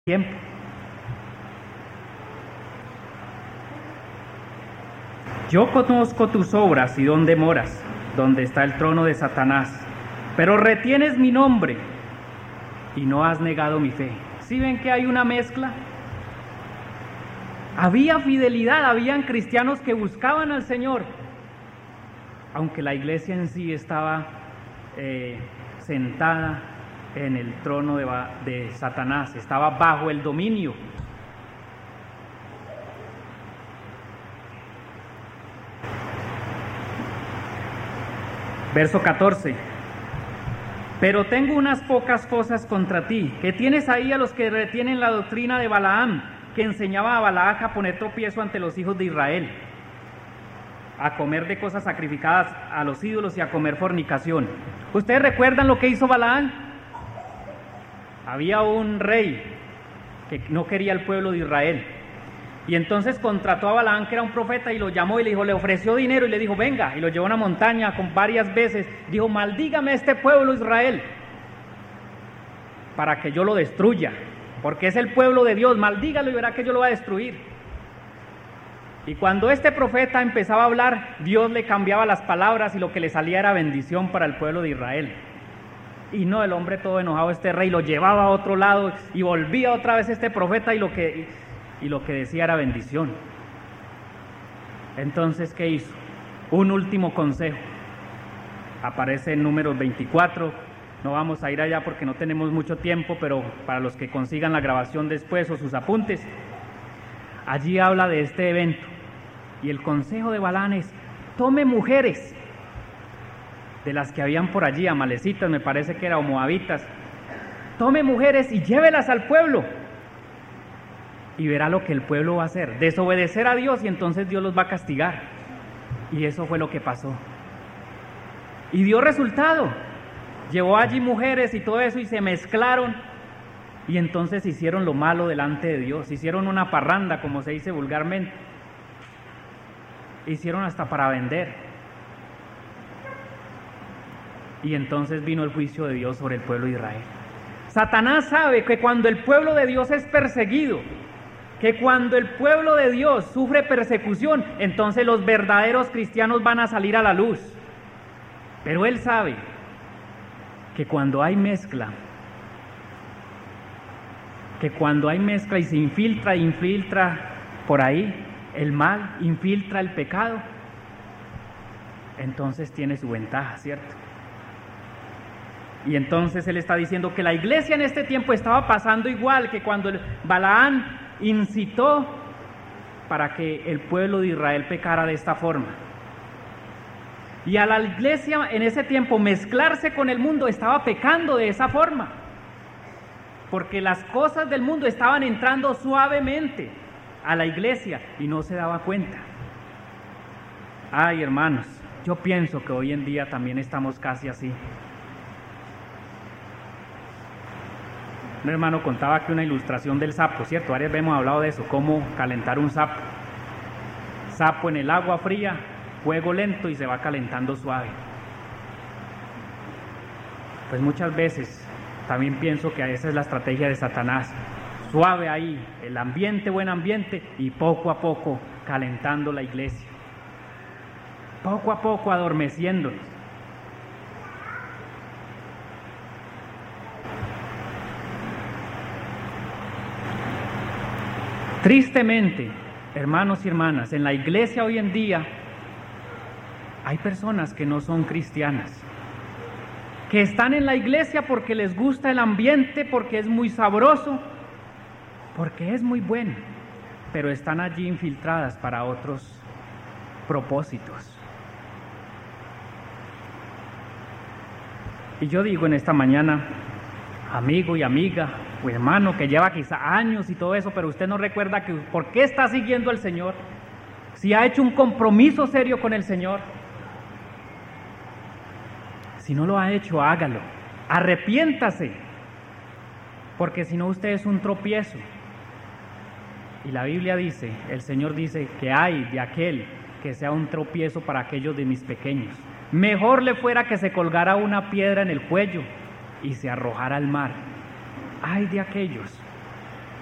tiempo. Yo conozco tus obras y dónde moras, donde está el trono de Satanás, pero retienes mi nombre y no has negado mi fe. ¿Sí ven que hay una mezcla? Había fidelidad, habían cristianos que buscaban al Señor, aunque la iglesia en sí estaba sentada en el trono de Satanás, estaba bajo el dominio. Verso 14. Pero tengo unas pocas cosas contra ti, que tienes ahí a los que retienen la doctrina de Balaam, que enseñaba a Balac a poner tropiezo ante los hijos de Israel, a comer de cosas sacrificadas a los ídolos y a comer fornicación. ¿Ustedes recuerdan lo que hizo Balaam? Había un rey que no quería el pueblo de Israel, y entonces contrató a Balaam, que era un profeta, y lo llamó y le dijo, le ofreció dinero y le dijo, venga, y lo llevó a una montaña con varias veces, dijo, maldígame este pueblo Israel, para que yo lo destruya, porque es el pueblo de Dios, maldígalo y verá que yo lo voy a destruir. Y cuando este profeta empezaba a hablar, Dios le cambiaba las palabras y lo que le salía era bendición para el pueblo de Israel. Y no, el hombre todo enojado, este rey, lo llevaba a otro lado y volvía otra vez este profeta y lo que decía era bendición. Entonces, ¿qué hizo? Un último consejo. Aparece en Números 24. No vamos a ir allá porque no tenemos mucho tiempo, pero para los que consigan la grabación después o sus apuntes, allí habla de este evento. Y el consejo de Balaam es, tome mujeres de las que habían por allí, amalecitas, me parece que eran, o moabitas, tome mujeres y llévelas al pueblo. Y verá lo que el pueblo va a hacer, desobedecer a Dios, y entonces Dios los va a castigar. Y eso fue lo que pasó. Y dio resultado. Llevó allí mujeres y todo eso y se mezclaron. Y entonces hicieron lo malo delante de Dios. Hicieron una parranda, como se dice vulgarmente. Hicieron hasta para vender. Y entonces vino el juicio de Dios sobre el pueblo de Israel. Satanás sabe que cuando el pueblo de Dios es perseguido, que cuando el pueblo de Dios sufre persecución, entonces los verdaderos cristianos van a salir a la luz. Pero él sabe que cuando hay mezcla, y se infiltra por ahí el mal, infiltra el pecado, entonces tiene su ventaja, ¿cierto? Y entonces él está diciendo que la iglesia en este tiempo estaba pasando igual que cuando Balaam incitó para que el pueblo de Israel pecara de esta forma. Y a la iglesia en ese tiempo mezclarse con el mundo estaba pecando de esa forma, porque las cosas del mundo estaban entrando suavemente a la iglesia y no se daba cuenta. Ay, hermanos, yo pienso que hoy en día también estamos casi así. Un hermano contaba que una ilustración del sapo, ¿cierto? Varias veces hemos hablado de eso, cómo calentar un sapo. Sapo en el agua fría, fuego lento y se va calentando suave. Pues muchas veces también pienso que esa es la estrategia de Satanás. Suave ahí, el ambiente, buen ambiente, y poco a poco calentando la iglesia. Poco a poco adormeciéndonos. Tristemente, hermanos y hermanas, en la iglesia hoy en día hay personas que no son cristianas, que están en la iglesia porque les gusta el ambiente, porque es muy sabroso, porque es muy bueno, pero están allí infiltradas para otros propósitos. Y yo digo en esta mañana, amigo y amiga, o hermano que lleva quizá años y todo eso, pero usted no recuerda que por qué está siguiendo al Señor, si ha hecho un compromiso serio con el Señor. Si no lo ha hecho, hágalo, arrepiéntase, porque si no usted es un tropiezo. Y la Biblia dice, el Señor dice que hay de aquel que sea un tropiezo para aquellos de mis pequeños. Mejor le fuera que se colgara una piedra en el cuello y se arrojara al mar. Ay de aquellos